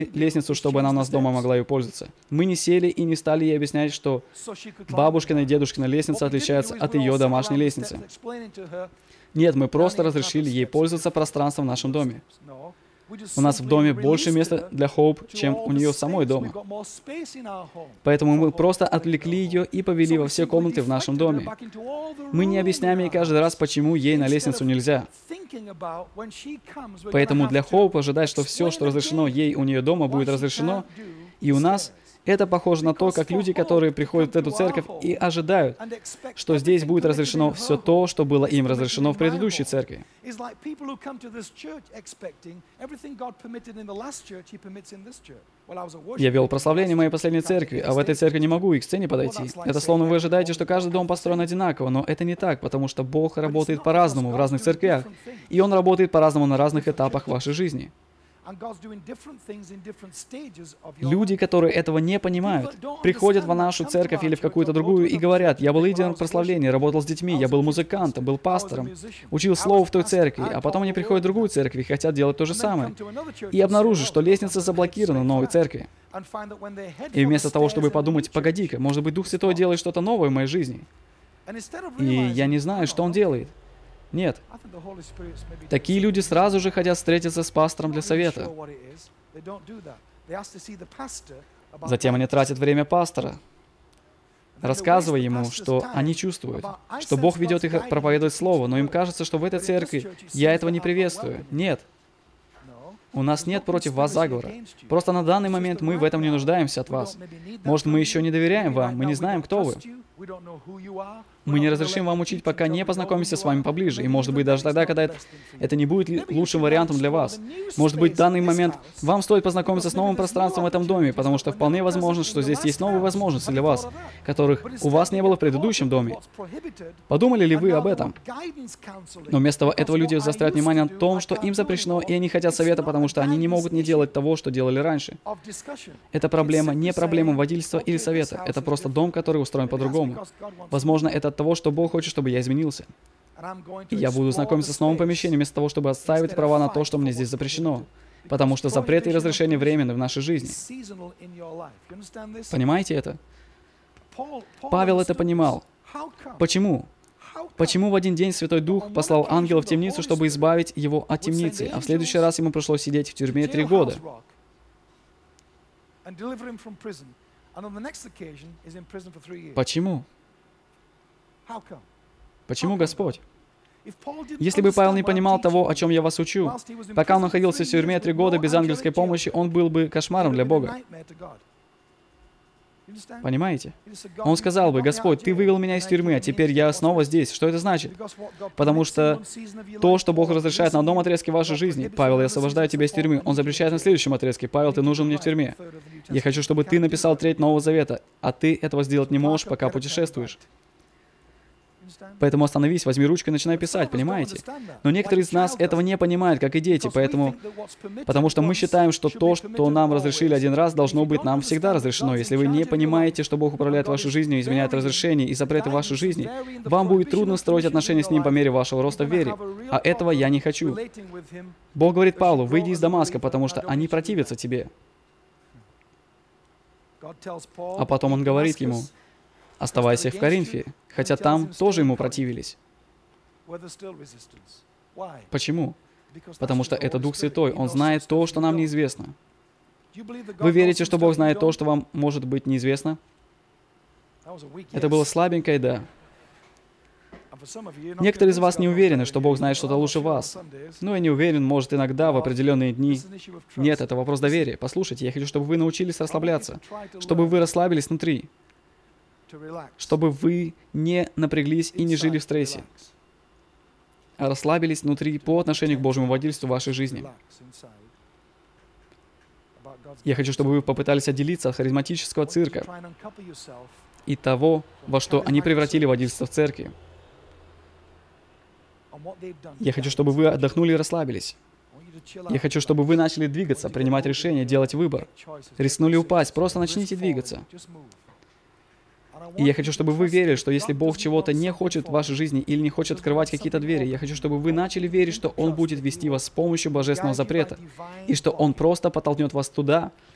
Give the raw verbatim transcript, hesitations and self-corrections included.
лестницу, чтобы она у нас дома могла ее пользоваться. Мы не сели и не стали ей объяснять, что бабушкина и дедушкина лестница отличается от ее домашней лестницы. Нет, мы просто разрешили ей пользоваться пространством в нашем доме. У нас в доме больше места для Хоуп, чем у нее самой дома. Поэтому мы просто отвлекли ее и повели во все комнаты в нашем доме. Мы не объясняем ей каждый раз, почему ей на лестницу нельзя. Поэтому для Хоуп ожидать, что все, что разрешено ей у нее дома, будет разрешено и у нас, это похоже на то, как люди, которые приходят в эту церковь и ожидают, что здесь будет разрешено все то, что было им разрешено в предыдущей церкви. Я вел прославление моей последней церкви, а в этой церкви не могу и к сцене подойти. Это словно вы ожидаете, что каждый дом построен одинаково, но это не так, потому что Бог работает по-разному в разных церквях, и Он работает по-разному на разных этапах вашей жизни. Люди, которые этого не понимают, приходят в нашу церковь или в какую-то другую и говорят: «Я был лидером прославления, работал с детьми, я был музыкантом, был пастором, учил слово в той церкви», а потом они приходят в другую церковь и хотят делать то же самое. И обнаружат, что лестница заблокирована в новой церкви. И вместо того, чтобы подумать: «Погоди-ка, может быть, Дух Святой делает что-то новое в моей жизни, и я не знаю, что Он делает». Нет. Такие люди сразу же хотят встретиться с пастором для совета. Затем они тратят время пастора, рассказывая ему, что они чувствуют, что Бог ведет их проповедовать Слово, но им кажется, что в этой церкви я этого не приветствую. Нет. У нас нет против вас заговора. Просто на данный момент мы в этом не нуждаемся от вас. Может, мы еще не доверяем вам, мы не знаем, кто вы. Мы не разрешим вам учить, пока не познакомимся с вами поближе. И, может быть, даже тогда, когда это, это не будет лучшим вариантом для вас. Может быть, в данный момент вам стоит познакомиться с новым пространством в этом доме, потому что вполне возможно, что здесь есть новые возможности для вас, которых у вас не было в предыдущем доме. Подумали ли вы об этом? Но вместо этого люди заостряют внимание на том, что им запрещено, и они хотят совета, потому что они не могут не делать того, что делали раньше. Это проблема не проблема водительства или совета. Это просто дом, который устроен по-другому. Возможно, это от того, что Бог хочет, чтобы я изменился. И я буду знакомиться с новым помещением, вместо того, чтобы отстаивать права на то, что мне здесь запрещено. Потому что запреты и разрешения временны в нашей жизни. Понимаете это? Павел это понимал. Почему? Почему в один день Святой Дух послал ангела в темницу, чтобы избавить его от темницы, а в следующий раз ему пришлось сидеть в тюрьме три года? Почему? Почему, Господь? Если бы Павел не понимал того, о чем я вас учу, пока он находился в тюрьме три года без ангельской помощи, он был бы кошмаром для Бога. Понимаете? Он сказал бы: «Господь, Ты вывел меня из тюрьмы, а теперь я снова здесь». Что это значит? Потому что то, что Бог разрешает на одном отрезке вашей жизни, Павел, я освобождаю тебя из тюрьмы, Он запрещает на следующем отрезке. Павел, ты нужен мне в тюрьме. Я хочу, чтобы ты написал треть Нового Завета, а ты этого сделать не можешь, пока путешествуешь. Поэтому остановись, возьми ручку и начинай писать, понимаете? Но некоторые из нас этого не понимают, как и дети, поэтому... Потому что мы считаем, что то, что нам разрешили один раз, должно быть нам всегда разрешено. Если вы не понимаете, что Бог управляет вашей жизнью, изменяет разрешения и запреты в вашей жизни, вам будет трудно строить отношения с Ним по мере вашего роста в вере. А этого я не хочу. Бог говорит Павлу: «Выйди из Дамаска, потому что они противятся тебе». А потом Он говорит ему: «Оставайся в Коринфе», хотя там тоже ему противились. Почему? Потому что это Дух Святой, Он знает то, что нам неизвестно. Вы верите, что Бог знает то, что вам может быть неизвестно? Это было слабенькое «да». Некоторые из вас не уверены, что Бог знает что-то лучше вас. Ну, я не уверен, может, иногда, в определенные дни. Нет, это вопрос доверия. Послушайте, я хочу, чтобы вы научились расслабляться, чтобы вы расслабились внутри, чтобы вы не напряглись и не жили в стрессе, а расслабились внутри по отношению к Божьему водительству в вашей жизни. Я хочу, чтобы вы попытались отделиться от харизматического цирка и того, во что они превратили водительство в церкви. Я хочу, чтобы вы отдохнули и расслабились. Я хочу, чтобы вы начали двигаться, принимать решения, делать выбор. Рискнули упасть, просто начните двигаться. И я хочу, чтобы вы верили, что если Бог чего-то не хочет в вашей жизни или не хочет открывать какие-то двери, я хочу, чтобы вы начали верить, что Он будет вести вас с помощью божественного запрета, и что Он просто подтолкнет вас туда,